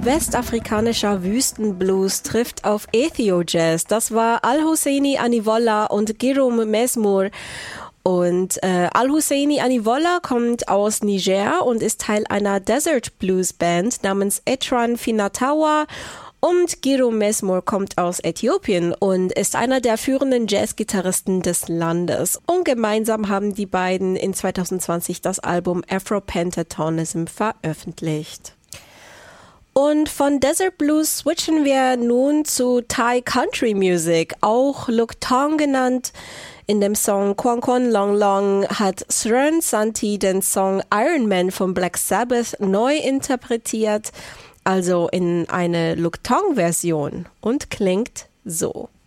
westafrikanischer Wüstenblues trifft auf Ethio-Jazz. Das war Al-Husseini Anivola und Girum Mesmour. Und Al-Husseini Anivola kommt aus Niger und ist Teil einer Desert Blues Band namens Etran Finatawa. Und Girum Mesmour kommt aus Äthiopien und ist einer der führenden Jazzgitarristen des Landes. Und gemeinsam haben die beiden in 2020 das Album Afro-Pentatonism veröffentlicht. Und von Desert Blues switchen wir nun zu Thai Country Music, auch Luk Thong genannt. In dem Song Kwon Kwon Long Long hat Sren Santi den Song Iron Man von Black Sabbath neu interpretiert, also in eine Luk Thong Version und klingt so.